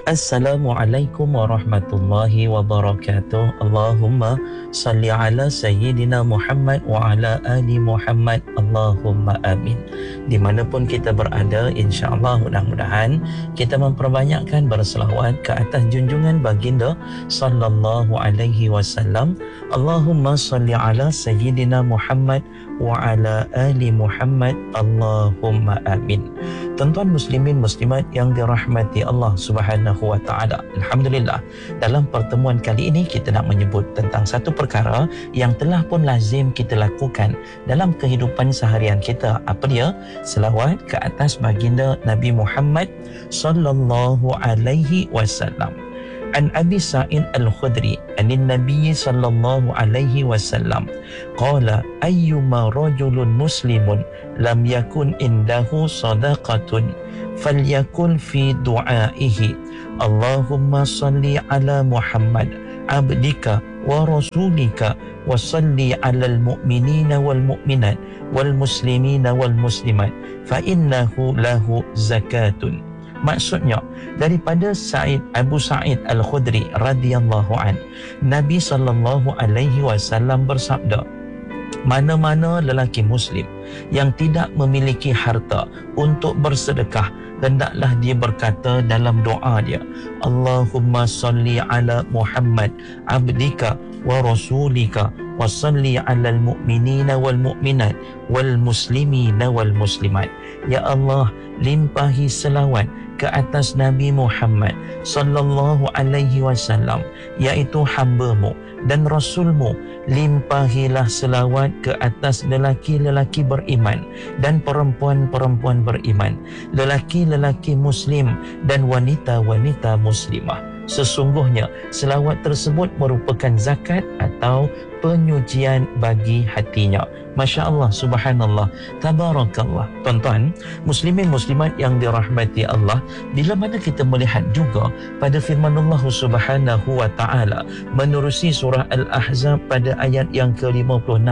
Assalamualaikum warahmatullahi wabarakatuh. Allahumma salli ala Sayyidina Muhammad wa ala ali Muhammad. Allahumma amin. Dimanapun kita berada, insyaAllah mudah-mudahan kita memperbanyakkan berselawat ke atas junjungan baginda sallallahu alaihi wasallam. Allahumma salli ala Sayyidina Muhammad wa ala ali Muhammad. Allahumma amin. Tuan-tuan muslimin muslimat yang dirahmati Allah Subhanahu wa taala. Alhamdulillah, dalam pertemuan kali ini kita nak menyebut tentang satu perkara yang telah pun lazim kita lakukan dalam kehidupan seharian kita. Apa dia? Selawat ke atas baginda Nabi Muhammad sallallahu alaihi wasallam. An Abi Sa'id Al-Khudri anin Nabi sallallahu alaihi wasallam qala ayyuma rajulun muslimun lam yakun indahu sadaqatun falyakul fi du'aihi Allahumma salli ala Muhammad abdika wa rasulika wa salli ala al-mu'minina wal mu'minat wal muslimina wal muslimat fa innahu lahu zakatun. Maksudnya, daripada Abu Sa'id Al-Khudri radhiyallahu an, Nabi sallallahu alaihi wasallam bersabda, mana-mana lelaki muslim yang tidak memiliki harta untuk bersedekah, hendaklah dia berkata dalam doa dia, Allahumma salli ala Muhammad abdika wa rasulika wa salli ala al-mu'minina wal mu'minat wal muslimina wal muslimat. Ya Allah, limpahi selawat ke atas Nabi Muhammad sallallahu alaihi wasallam, iaitu hamba-Mu dan Rasul-Mu. Limpahilah selawat ke atas lelaki-lelaki beriman dan perempuan-perempuan beriman, lelaki-lelaki muslim dan wanita-wanita muslimah. Sesungguhnya selawat tersebut merupakan zakat atau penyucian bagi hatinya. Masya Allah, subhanallah, tabarakallah. Tuan-tuan, muslimin muslimat yang dirahmati Allah, bila mana kita melihat juga pada firman Allah subhanahu wa ta'ala menerusi surah Al-Ahzab pada ayat yang ke-56,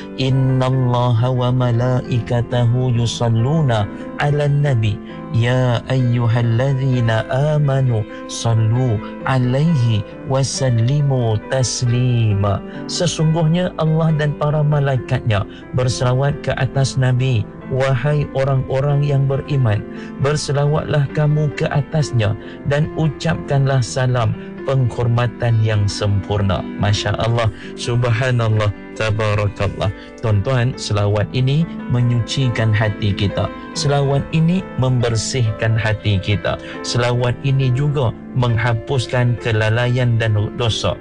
innallaha wa malaikatahu yusalluna ala nabi ya ayyuhalladzina amanu sallu alaihi wasallimu taslima. Sesungguhnya Allah dan para malaikatnya berselawat ke atas Nabi. Wahai orang-orang yang beriman, berselawatlah kamu ke atasnya dan ucapkanlah salam penghormatan yang sempurna. Masya Allah, subhanallah, tabarakallah. Tuan-tuan, selawat ini menyucikan hati kita. Selawat ini membersihkan hati kita. Selawat ini juga menghapuskan kelalaian dan dosa.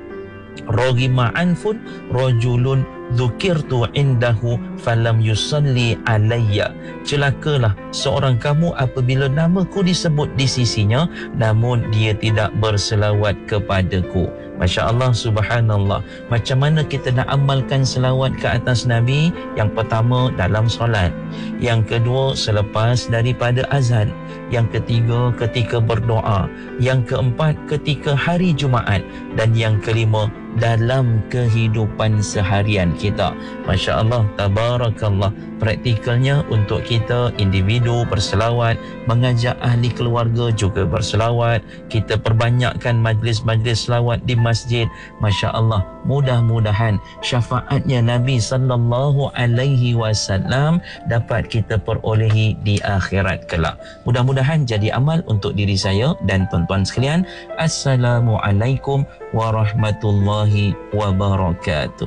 Roghima anfun rajulun dzukirtu indahu falam yusalli alayya. Celakalah seorang kamu apabila namaku disebut di sisinya namun dia tidak berselawat kepadaku. Masya Allah, subhanallah. Macam mana kita nak amalkan selawat ke atas Nabi? Yang pertama, dalam solat. Yang kedua, selepas daripada azan. Yang ketiga, ketika berdoa. Yang keempat, ketika hari Jumaat. Dan yang kelima, dalam kehidupan seharian kita. Masya Allah, tabarakallah. Praktikalnya untuk kita individu berselawat, mengajak ahli keluarga juga berselawat, kita perbanyakkan majlis-majlis selawat di masjid. Masya Allah, mudah-mudahan syafaatnya Nabi sallallahu alaihi wasallam dapat kita perolehi di akhirat kelak. Mudah-mudahan jadi amal untuk diri saya dan tuan-tuan sekalian. Assalamualaikum warahmatullahi wabarakatuh.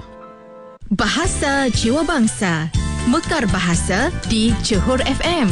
Bahasa Jiwa Bangsa, Mekar Bahasa di Johor FM.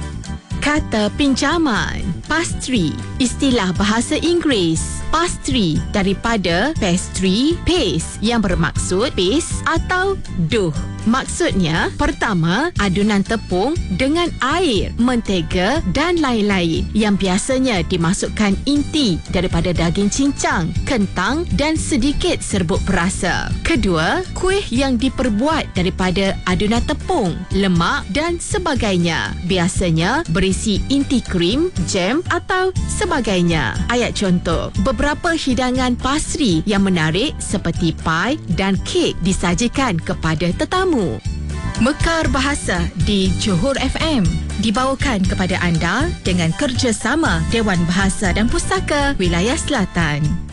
Kata pinjaman, pastry, istilah bahasa Inggeris. Pastry daripada pastry, paste yang bermaksud paste atau dough. Maksudnya, pertama, adunan tepung dengan air, mentega dan lain-lain yang biasanya dimasukkan inti daripada daging cincang, kentang dan sedikit serbuk perasa. Kedua, kuih yang diperbuat daripada adunan tepung, lemak dan sebagainya. Biasanya berisi inti krim, jam atau sebagainya. Ayat contoh, beberapa hidangan pastry yang menarik seperti pie dan kek disajikan kepada tetamu. Mekar Bahasa di Johor FM. dibawakan kepada anda dengan kerjasama Dewan Bahasa dan Pustaka Wilayah Selatan.